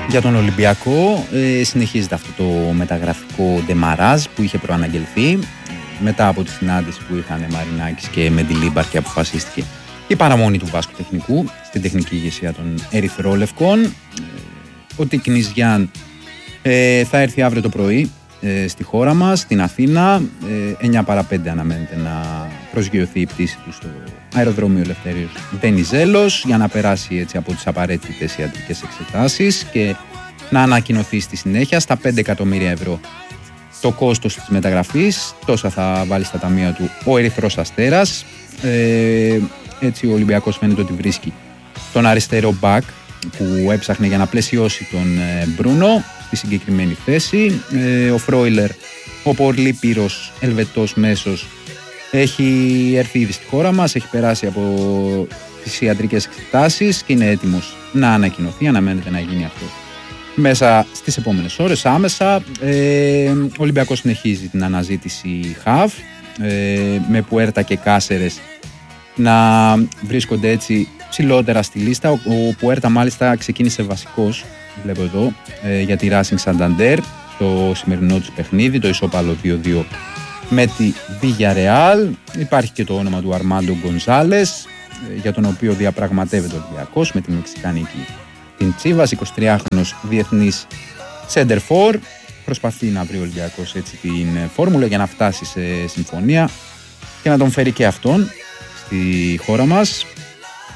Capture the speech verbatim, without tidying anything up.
Για τον Ολυμπιακό ε, συνεχίζεται αυτό το μεταγραφικό ντεμαράζ που είχε προαναγγελθεί μετά από τη συνάντηση που είχαν Μαρινάκης και Μεντιλίμπαρ και αποφασίστηκε η παραμονή του Βάσκου Τεχνικού στην τεχνική ηγεσία των Ερυθρόλευκων. Ε, ο Τικνής Γιάν ε, θα έρθει αύριο το πρωί ε, στη χώρα μας, στην Αθήνα. ε, εννιά παρά πέντε αναμένεται να προσγειωθεί η πτήση του στο αεροδρόμιο Ελευθέριος Βενιζέλος για να περάσει έτσι από τις απαραίτητες ιατρικές εξετάσεις και να ανακοινωθεί στη συνέχεια στα πέντε εκατομμύρια ευρώ το κόστος της μεταγραφής. Τόσα θα βάλει στα ταμεία του ο Ερυθρός Αστέρας. Ε, έτσι ο Ολυμπιακός φαίνεται ότι βρίσκει τον αριστερό μπακ που έψαχνε για να πλαισιώσει τον ε, Μπρούνο στη συγκεκριμένη θέση. Ε, ο Φρόιλερ, ο Πολύπυρος Ελβετός μέσος, έχει έρθει ήδη στη χώρα μας, έχει περάσει από τις ιατρικές εξετάσεις και είναι έτοιμος να ανακοινωθεί. Αναμένεται να γίνει αυτό μέσα στις επόμενες ώρες, άμεσα. Ε, ο Ολυμπιακός συνεχίζει την αναζήτηση χαβ, ε, με Πουέρτα και Κάσερες να βρίσκονται έτσι ψηλότερα στη λίστα. Ο, ο Πουέρτα μάλιστα ξεκίνησε βασικός, βλέπω εδώ, ε, για τη Racing Santander το σημερινό τους παιχνίδι, το ισόπαλο δύο δύο με τη Villarreal. Υπάρχει και το όνομα του Αρμάντο Γκονζάλες, ε, για τον οποίο διαπραγματεύεται ο Ολυμπιακός με την Μεξικανική την Τσίβας, εικοσιτριάχρονος διεθνής center for. Προσπαθεί να βρει ο Ολυμπιακός έτσι την φόρμουλα για να φτάσει σε συμφωνία και να τον φέρει και αυτόν στη χώρα μας.